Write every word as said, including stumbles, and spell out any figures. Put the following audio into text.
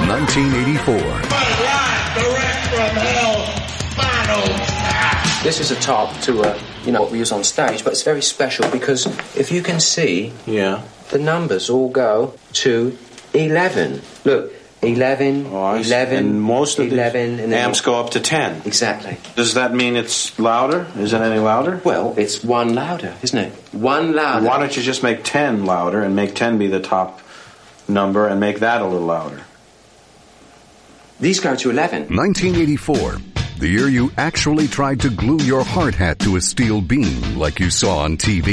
nineteen eighty-four. Live direct from hell, final. This is a top to a, you know, what we use on stage, but it's very special because if you can see, yeah, the numbers all go to eleven. Look, eleven, oh, eleven, and most of eleven, the and then amps go up to ten. Exactly. Does that mean it's louder? Is it any louder? Well, it's one louder, isn't it? One louder. Why don't you just make ten louder and make ten be the top number and make that a little louder? These go to eleven. nineteen eighty-four. The year you actually tried to glue your hard hat to a steel beam like you saw on T V.